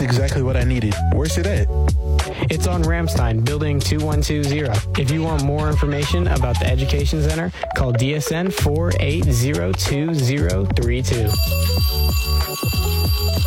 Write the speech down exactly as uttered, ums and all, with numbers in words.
exactly what I needed. Where's it at? It's on Ramstein, building two one two zero. If you want more information about the Education Center, call D S N four eight zero two zero three two.